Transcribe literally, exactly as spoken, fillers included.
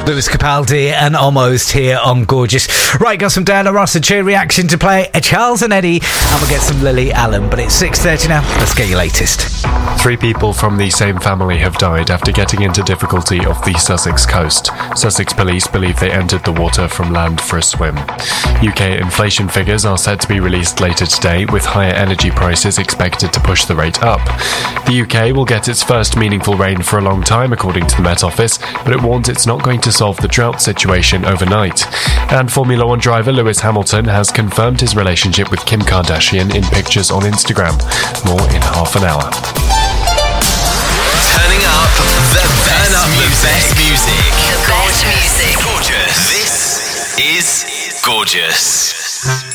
Lewis Capaldi and Almost here on Gorgeous. Right, got some Diana Ross and Cheer reaction to play, a Charles and Eddie, and we'll get some Lily Allen. But it's six thirty now. Let's get your latest. Three people from the same family have died after getting into difficulty off the Sussex coast. Sussex police believe they entered the water from land for a swim. U K inflation figures are set to be released later today, with higher energy prices expected to push the rate up. The U K will get its first meaningful rain for a long time, according to the Met Office, but it warns it's not going to solve the drought situation overnight. And Formula One driver Lewis Hamilton has confirmed his relationship with Kim Kardashian in pictures on Instagram. More in half an hour. Turning up the best Turn up music. the best music. The best Gorgeous. music. Gorgeous. This is Gorgeous.